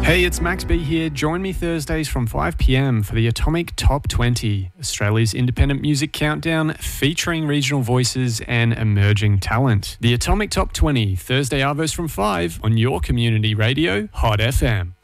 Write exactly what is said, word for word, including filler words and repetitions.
Hey, it's Max B here. Join me Thursdays from five p m for the Atomic Top twenty, Australia's independent music countdown featuring regional voices and emerging talent. The Atomic Top twenty, Thursday arvos from five on your community radio, Hot F M.